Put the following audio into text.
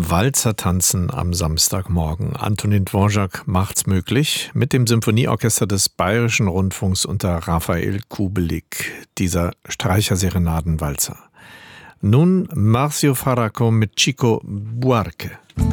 Walzer tanzen am Samstagmorgen. Antonin Dvorak macht's möglich mit dem Symphonieorchester des Bayerischen Rundfunks unter Raphael Kubelik, dieser Streicherserenadenwalzer. Nun Marcio Faraco mit Chico Buarque.